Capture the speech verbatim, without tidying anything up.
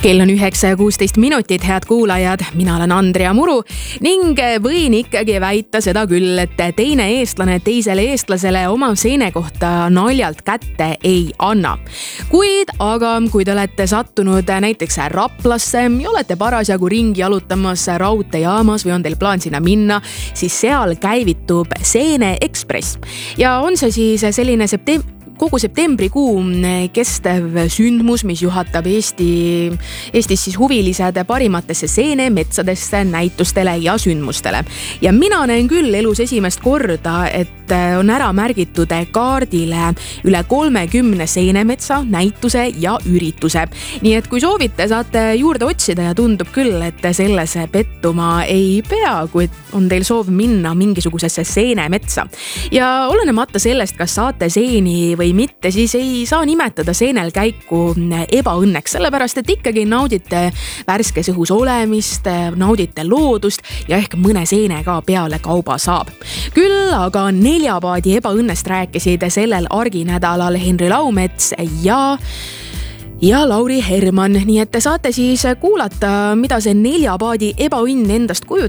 Kell on üheksa ja kuusteist minutit, head kuulajad. Mina olen Andrea Muru ning võin ikkagi väita seda küll, et teine eestlane teisele eestlasele oma seene kohta naljalt kätte ei anna. Kuid aga kui te olete sattunud näiteks Raplasse ja olete parasjagu ringi jalutamas raudteejaamas või on teil plaan sinna minna, siis seal käivitub Seene Ekspress. Ja on see siis selline septem- kogu septembrikuu kestev sündmus, mis juhatab Eesti, Eestis siis huvilised parimatesse seene, metsadesse, näitustele ja sündmustele. Ja mina näen küll elus esimest korda, et on ära märgitud kaardile üle kolmekümne seenemetsa, näituse ja ürituse. Nii et kui soovite, saate juurde otsida ja tundub küll, et selles pettuma ei pea, kui on teil soov minna mingisugusesse seenemetsa. Ja olenemata sellest, kas saate seeni või mitte, siis ei saa nimetada seenel käiku ebaõnneks, sellepärast et ikkagi naudite värskes õhus olemist, naudite loodust ja ehk mõne seene ka peale kauba saab. Küll aga neljapaadi ebaõnnest rääkisid sellel arginädalal Henri Laumets ja ja Lauri Herman, nii et te saate siis kuulata, mida see neljapaadi ebaõnn endast kujutab